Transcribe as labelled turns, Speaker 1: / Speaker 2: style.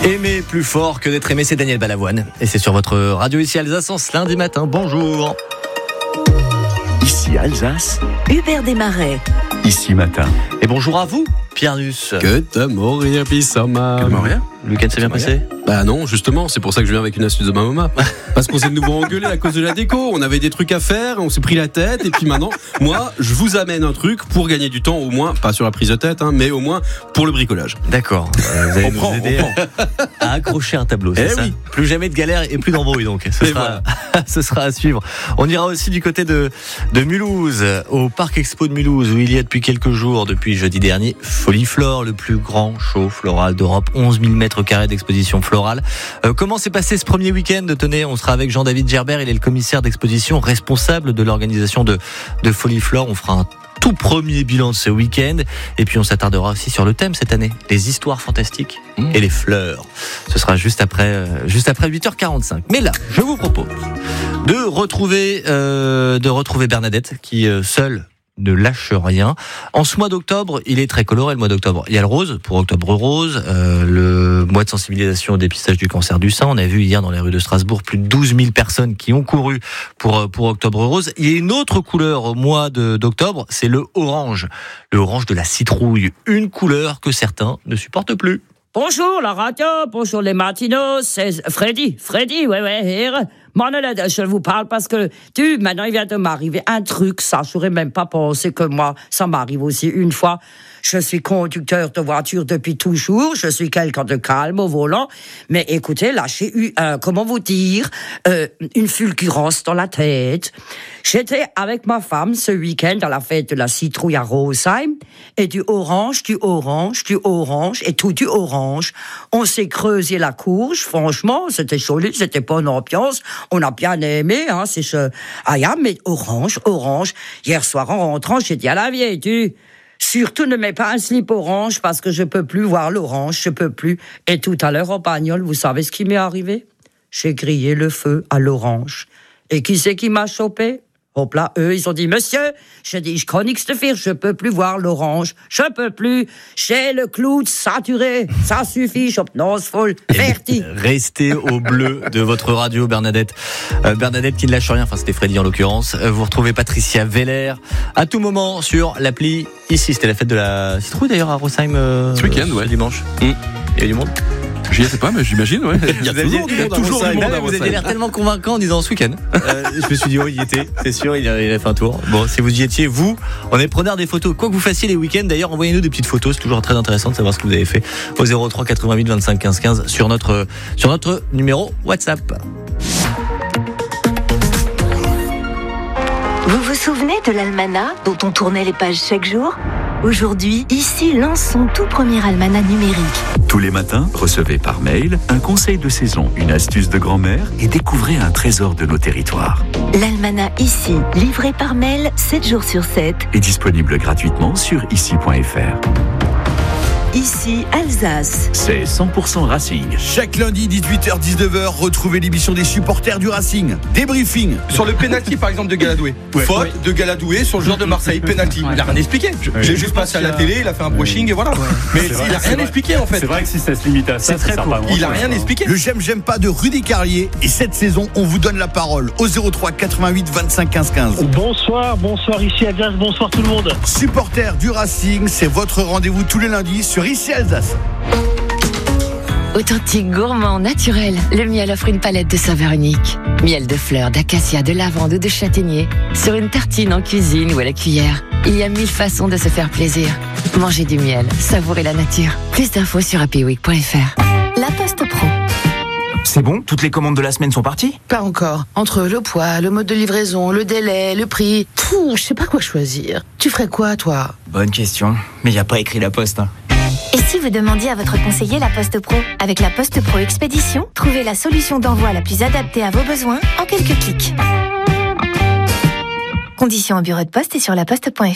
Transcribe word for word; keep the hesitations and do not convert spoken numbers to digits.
Speaker 1: Aimer plus fort que d'être aimé, c'est Daniel Balavoine. Et c'est sur votre radio ici Alsace en ce lundi matin. Bonjour.
Speaker 2: Ici Alsace,
Speaker 3: Hubert Desmarais.
Speaker 2: Ici matin.
Speaker 1: Et bonjour à vous, Pierre Nuss.
Speaker 4: Que de mourir, pissama.
Speaker 1: Que de mourir. Le week-end s'est bien passé ?
Speaker 4: Bah non, justement, c'est pour ça que je viens avec une astuce de ma maman. Parce qu'on s'est de nouveau engueulé à cause de la déco. On avait des trucs à faire, on s'est pris la tête. Et puis maintenant, moi, je vous amène un truc pour gagner du temps, au moins, pas sur la prise de tête, hein, mais au moins pour le bricolage.
Speaker 1: D'accord. Euh, vous allez
Speaker 4: on
Speaker 1: nous
Speaker 4: prend,
Speaker 1: aider
Speaker 4: on
Speaker 1: à accrocher un tableau, c'est
Speaker 4: eh
Speaker 1: ça ?
Speaker 4: Oui.
Speaker 1: Plus jamais de galère et plus d'embrouille, donc. Ce
Speaker 4: et
Speaker 1: sera,
Speaker 4: voilà.
Speaker 1: ce sera à suivre. On ira aussi du côté de, de Mulhouse, au Parc Expo de Mulhouse, où il y a depuis quelques jours, depuis jeudi dernier, Foliflore, le plus grand show floral d'Europe, onze mille mètres carrés d'exposition florale. Euh, comment s'est passé ce premier week-end ? Tenez, on sera avec Jean-David Gerbert, il est le commissaire d'exposition responsable de l'organisation de, de Foliflore. On fera un tout premier bilan de ce week-end et puis on s'attardera aussi sur le thème cette année, les histoires fantastiques mmh. et les fleurs. Ce sera juste après, euh, juste après huit heures quarante-cinq. Mais là, je vous propose de retrouver, euh, de retrouver Bernadette qui euh, seule ne lâche rien. En ce mois d'octobre, il est très coloré le mois d'octobre. Il y a le rose, pour Octobre Rose, euh, le mois de sensibilisation au dépistage du cancer du sein. On a vu hier dans les rues de Strasbourg plus de douze mille personnes qui ont couru pour, pour Octobre Rose. Il y a une autre couleur au mois de, d'octobre, c'est le orange. Le orange de la citrouille. Une couleur que certains ne supportent plus.
Speaker 5: Bonjour la radio, bonjour les matinos, c'est Freddy, Freddy, ouais, ouais, hier. Manolette, je vous parle parce que, tu, maintenant il vient de m'arriver un truc, ça, j'aurais même pas pensé que moi, ça m'arrive aussi une fois. Je suis conducteur de voiture depuis toujours, je suis quelqu'un de calme au volant, mais écoutez, là, j'ai eu, euh, comment vous dire, euh, une fulgurance dans la tête. J'étais avec ma femme ce week-end à la fête de la citrouille à Rosheim, et du orange, du orange, du orange, et tout du orange. On s'est creusé la courge, franchement, c'était joli, c'était bonne ambiance, on a bien aimé, hein, c'est ce... Ah, yeah, mais orange, orange. Hier soir, en rentrant, j'ai dit à la vieille, tu... Surtout ne mets pas un slip orange parce que je peux plus voir l'orange, je peux plus. Et tout à l'heure en bagnole, vous savez ce qui m'est arrivé ? J'ai grillé le feu à l'orange. Et qui c'est qui m'a chopé ? Hop là, eux, ils ont dit, monsieur, je dis, je connais que te faire, je peux plus voir l'orange, je peux plus, j'ai le clou saturé, ça suffit, je non, c'est folle, ferti.
Speaker 1: Restez au bleu de votre radio, Bernadette. Euh, Bernadette qui ne lâche rien, enfin c'était Freddy en l'occurrence. Euh, vous retrouvez Patricia Veller à tout moment sur l'appli. Ici, c'était la fête de la citrouille d'ailleurs à Rosheim. Euh,
Speaker 4: ce week-end, ouais.
Speaker 1: Dimanche.
Speaker 4: Mmh.
Speaker 1: Il y a du monde.
Speaker 4: J'y étais pas, mais j'imagine, ouais. Il y a toujours du monde à Rosheim.
Speaker 1: Vous aviez l'air tellement convaincant en disant ce week-end. Euh, je me suis dit, oh, il y était, c'est sûr, il a, il a fait un tour. Bon, si vous y étiez, vous, on est preneur des photos. Quoi que vous fassiez les week-ends, d'ailleurs, envoyez-nous des petites photos. C'est toujours très intéressant de savoir ce que vous avez fait au zéro trois quatre-vingt-huit vingt-cinq quinze quinze sur notre, sur notre numéro WhatsApp.
Speaker 3: Vous vous souvenez de l'almanach dont on tournait les pages chaque jour ? Aujourd'hui, ici lance son tout premier almanach numérique.
Speaker 2: Tous les matins, recevez par mail un conseil de saison, une astuce de grand-mère et découvrez un trésor de nos territoires.
Speaker 3: L'almanach ici, livré par mail sept jours sur sept.
Speaker 2: Est disponible gratuitement sur ici point f r.
Speaker 3: Ici, Alsace.
Speaker 2: C'est cent pour cent Racing.
Speaker 6: Chaque lundi, dix-huit heures dix-neuf heures, retrouvez l'émission des supporters du Racing. Débriefing.
Speaker 7: Sur le penalty, par exemple, de Galadoué. Ouais. Faute ouais. de Galadoué sur le joueur de Marseille. Penalty. Ouais. Il a rien expliqué. Ouais. J'ai juste passé à la télé, il a fait un brushing et voilà. Ouais. Mais c'est il vrai, a rien vrai. expliqué en fait.
Speaker 8: C'est vrai que si ça se limite à ça, c'est très court.
Speaker 6: Il a rien expliqué. Le j'aime, j'aime pas de Rudy Carlier. Et cette saison, on vous donne la parole au zéro trois quatre-vingt-huit vingt-cinq quinze quinze.
Speaker 9: Bonsoir, bonsoir ici Alsace, bonsoir tout le monde.
Speaker 6: Supporters du Racing, c'est votre rendez-vous tous les lundis sur Ici Alsace.
Speaker 10: Authentique, gourmand, naturel, le miel offre une palette de saveurs uniques. Miel de fleurs, d'acacia, de lavande ou de châtaignier. Sur une tartine en cuisine ou à la cuillère. Il y a mille façons de se faire plaisir. Mangez du miel, savourez la nature. Plus d'infos sur happy week point f r.
Speaker 3: La Poste Pro.
Speaker 11: C'est bon ? Toutes les commandes de la semaine sont parties ?
Speaker 12: Pas encore. Entre le poids, le mode de livraison, le délai, le prix... Pfff, je sais pas quoi choisir. Tu ferais quoi, toi ?
Speaker 11: Bonne question. Mais y a pas écrit la Poste, hein.
Speaker 13: Et si vous demandiez à votre conseiller la Poste Pro ? Avec la Poste Pro Expédition, trouvez la solution d'envoi la plus adaptée à vos besoins en quelques clics. Conditions au bureau de poste et sur la poste point f r.